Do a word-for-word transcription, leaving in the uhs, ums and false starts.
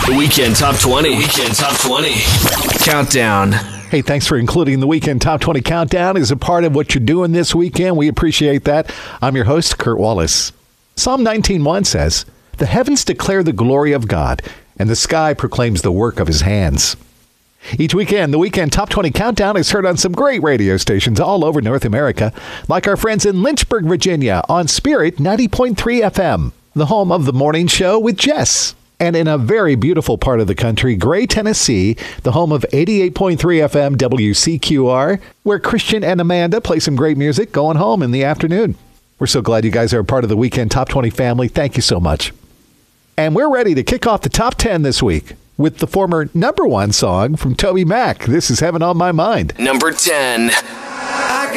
The Weekend Top twenty. Weekend Top twenty. Countdown. Hey, thanks for including the Weekend Top twenty Countdown as a part of what you're doing this weekend. We appreciate that. I'm your host, Kurt Wallace. Psalm nineteen one says, "The heavens declare the glory of God, and the sky proclaims the work of his hands." Each weekend, the Weekend Top twenty Countdown is heard on some great radio stations all over North America, like our friends in Lynchburg, Virginia, on Spirit ninety point three F M, the home of The Morning Show with Jess. And in a very beautiful part of the country, Gray, Tennessee, the home of eighty-eight point three F M W C Q R, where Christian and Amanda play some great music going home in the afternoon. We're so glad you guys are a part of the Weekend Top twenty family. Thank you so much. And we're ready to kick off the top ten this week with the former number one song from Toby Mac. This is Heaven on My Mind. Number ten.